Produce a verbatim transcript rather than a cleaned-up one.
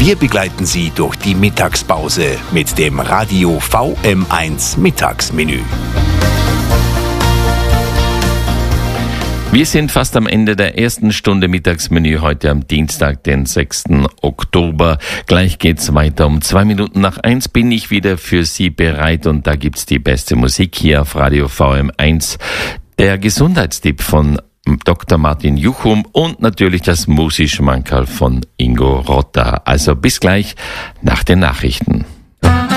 Wir begleiten Sie durch die Mittagspause mit dem Radio V M eins Mittagsmenü. Wir sind fast am Ende der ersten Stunde Mittagsmenü heute am Dienstag, den sechsten Oktober. Gleich geht's weiter. Um zwei Minuten nach eins bin ich wieder für Sie bereit und da gibt's die beste Musik hier auf Radio V M eins. Der Gesundheitstipp von Doktor Martin Juchum und natürlich das Musikschmankerl von Ingo Rotter. Also bis gleich nach den Nachrichten.